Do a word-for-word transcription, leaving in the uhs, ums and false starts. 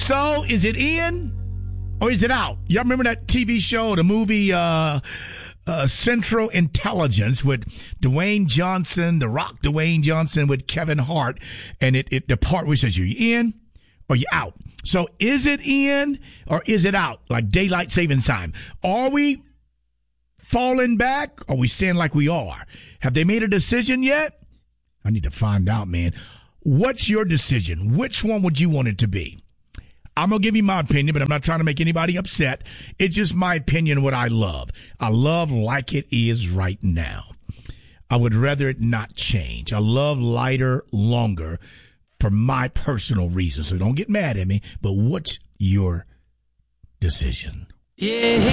so, is it in or is it out? Y'all remember that T V show, the movie uh, uh, Central Intelligence with Dwayne Johnson, The Rock Dwayne Johnson with Kevin Hart, and it, it the part where it says, are you in or you out? So is it in or is it out? Like daylight savings time. Are we falling back or are we staying like we are? Have they made a decision yet? I need to find out, man. What's your decision? Which one would you want it to be? I'm going to give you my opinion, but I'm not trying to make anybody upset. It's just my opinion, what I love. I love like it is right now. I would rather it not change. I love lighter, longer for my personal reasons. So don't get mad at me, but what's your decision? Yeah.